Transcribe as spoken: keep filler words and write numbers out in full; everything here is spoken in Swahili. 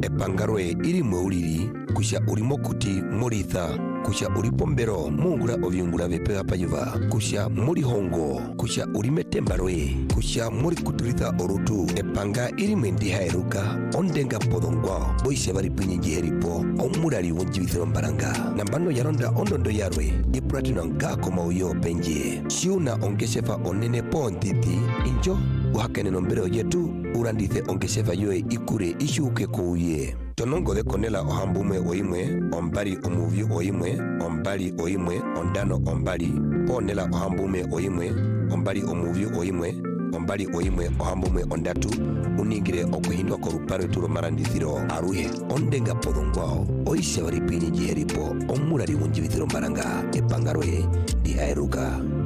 epangarwe iri mweuliri kusha urimo kuti muritha kusha uripombero mungura ovyungura vepega payuva kusha muri hongo kusha urimetembarwe kusha muri kuturitha orutu epanga iri mwendi hairuka ondenga podongwa boise bari pinyingi heripo omurari wonjibithiro mbaranga nambano yaronda ondondo yarwe ipratino ngako mauyo penje shiuna ongeshefa onene pontiti injo uhakene nombero yetu urandithe ongeshefa yoe ikure ishuke kuuye tonongo de konela ohambume oimwe ombali omuvyu oimwe ombali oimwe ondano ombali ponela ohambume oimwe ombali omuvyu oimwe ombali oimwe ohambume ondatu uningire okuhindwa koruparo turo marandithiro aruhe ondenga podongwao oise bari pini jiheripo omurari wunjibithiro mbaranga epangaroye dihairuka.